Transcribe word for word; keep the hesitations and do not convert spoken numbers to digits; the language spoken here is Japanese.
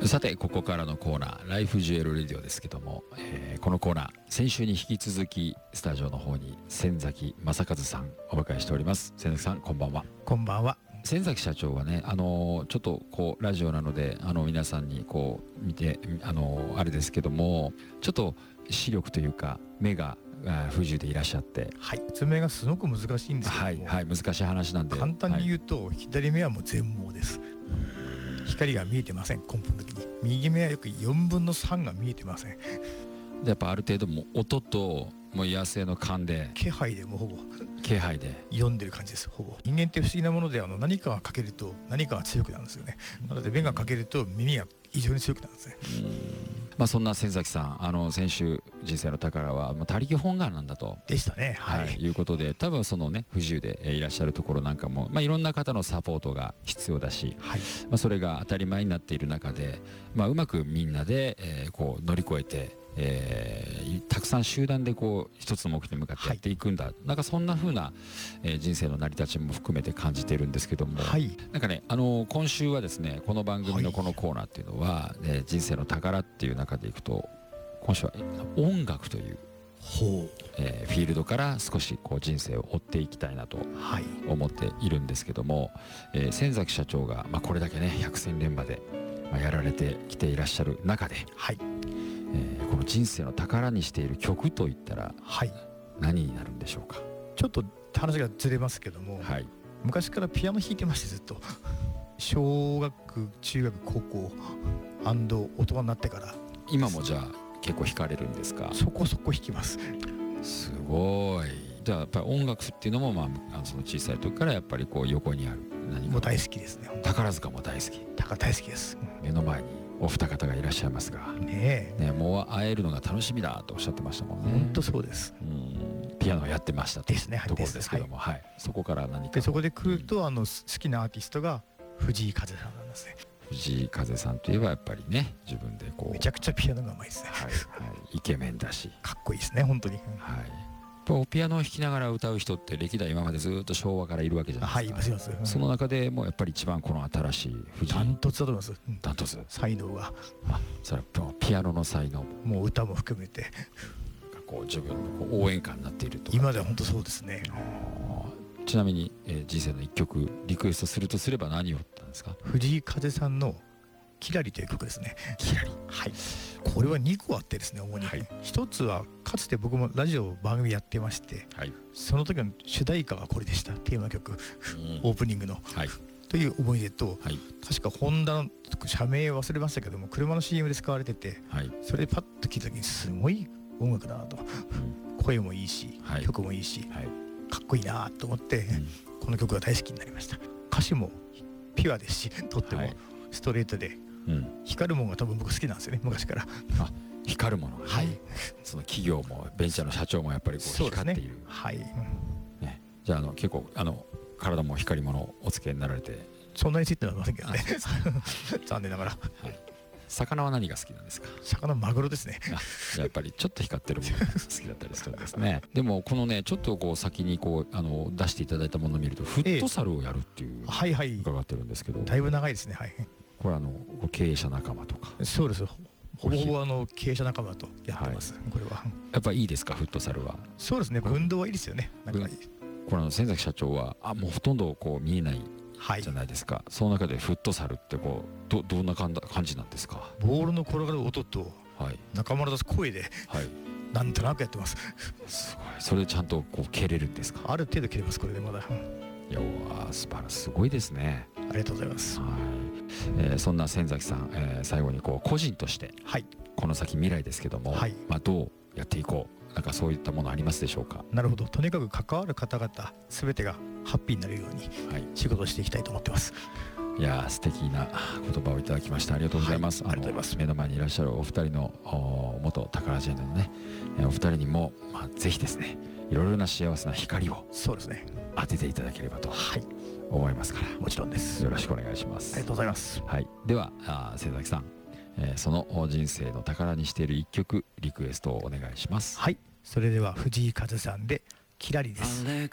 さてここからのコーナーライフジュエルレディオですけども、えー、このコーナー先週に引き続きスタジオの方に千崎正和さんお迎えしております。千崎さんこんばんは。 こんばんは。 千崎社長はね、あのー、ちょっとこうラジオなのであの皆さんにこう見てあのー、あれですけどもちょっと視力というか目が不自由でいらっしゃって、 はい、説明がすごく難しいんですけども、 はいはい、難しい話なんで簡単に言うと、はい、左目はもう全盲です。光が見えてません。根本的に右目はよくよんぶんのさんが見えてません。 やっぱある程度も音ともう野生の勘で気配でもうほぼ気配で読んでる感じです。ほぼ人間って不思議なもので、あの何かが欠けると何かが強くなるんですよね。なので目が欠けると耳が異常に強くなるんですね。 まあ、そんな千崎さん、あの先週人生の宝はもう他力本願なんだとでしたね、 はい、はい、いうことで、多分そのね不自由でいらっしゃるところなんかも、まあ、いろんな方のサポートが必要だし、はい、まあ、それが当たり前になっている中で、まあ、うまくみんなで、えー、こう乗り越えて、えー、たくさん集団でこう一つの目標に向かってやっていくんだ、はい、なんかそんな風な、えー、人生の成り立ちも含めて感じてるんですけども、はい、なんかね、あのー、今週はですねこの番組のこのコーナーっていうのは、はい、えー、人生の宝っていう中でいくと今週は音楽というほう、えー、フィールドから少しこう人生を追っていきたいなと思っているんですけども、えー、千崎社長が、まあ、これだけね百戦錬磨で、まあ、やられてきていらっしゃる中で、はい、えー、この人生の宝にしている曲といったら、はい、何になるんでしょうか。 ちょっと話がずれますけども、はい、昔からピアノ弾いてましてずっと小学中学高校大人になってから今もじゃあ結構弾かれるんですか。 そこそこ弾きます。 すごい。じゃあやっぱり音楽っていうのも、まあ、あのその小さい時からやっぱりこう横にある何かもう大好きですね。 宝塚も大好き。 宝大好きです、うん、 目の前にお二方がいらっしゃいますがねえ、ね、もう会えるのが楽しみだとおっしゃってましたもんね。 本当そうです。 うん、ピアノをやってましたというところですけども、はいはい、そこから何かでそこで来ると、うん、あの好きなアーティストが藤井風さんなんですね。 藤井風さんといえばやっぱりね自分でこうめちゃくちゃピアノがうまいですね。 はい、はい、イケメンだしかっこいいですね本当に。 はい、ピアノを弾きながら歌う人って歴代今までずっと昭和からいるわけじゃないですか。 はい、いますいます、うん、その中でもやっぱり一番この新しい藤井ダントツだと思います、うん、 ダントツ才能があそれはピアノの才能ももう歌も含めてこう自分のこう応援歌になっていると今では本当そうですね。 ちなみに、えー、人生の一曲リクエストするとすれば何をったんですか。 藤井風さんのキラリという曲ですね。 キラリ、 はい、これはにこあってですね主に、はい、ひとつはかつて僕もラジオ番組やってまして、はい、その時の主題歌がこれでした。テーマ曲、うん、オープニングの、はい、という思い出と、はい、確かホンダの社名忘れましたけども車の シーエム で使われてて、はい、それでパッと聞いた時にすごい音楽だなと、うん、声もいいし、はい、曲もいいし、はい、かっこいいなと思って、うん、この曲が大好きになりました。歌詞もピュアですしとってもストレートで、うん、光るものが多分僕好きなんですよね昔から。 あ、光るものが、ね、はい、その企業もベンチャーの社長もやっぱりこう光っている、ね、はい、ね、じゃあ、あの結構あの体も光り物お付けになられてそんなについてはませんけどね残念ながら、はい、 魚は何が好きなんですか。 魚マグロですね。 あ、やっぱりちょっと光ってるものが好きだったりするんですねでもこのねちょっとこう先にこうあの出していただいたものを見るとフットサルをやるっていう、ええ、はいはい、伺ってるんですけどだいぶ長いですね。はい、 これあの経営者仲間とか。 そうです。ほぼほぼあの経営者仲間とやってます、はい、これはやっぱいいですかフットサルは。 そうですね、運動はいいですよね。なんかこれあの千崎社長はあもうほとんどこう見えないじゃないですか、はい、その中でフットサルってこう ど, どんな感じなんですか。 ボールの転がる音と、はい、仲間の出す声で、はい、なんとなくやってます。 すごい。それでちゃんとこう蹴れるんですか。 ある程度蹴れますこれでまだ。 いやースパラすごいですね。 ありがとうございます。 はい、えー、そんな千崎さん、えー、最後にこう個人として、はい、この先未来ですけども、はい、まあ、どうやっていこうなんかそういったものありますでしょうか。 なるほど。とにかく関わる方々全てがハッピーになれるように仕事をしていきたいと思ってます。 いや素敵な言葉をいただきました。ありがとうございます。はい、ありがとうございます。目の前にいらっしゃるお二人の元タカラジェンヌのねお二人にも、まあ、ぜひですねいろいろな幸せな光をそうですね当てていただければと思いますから、はい、 もちろんです。 よろしくお願いします。 ありがとうございます。 はい、では千崎さん、えー、その人生の宝にしている一曲リクエストをお願いします。 はい、それでは藤井風さんでキラリです。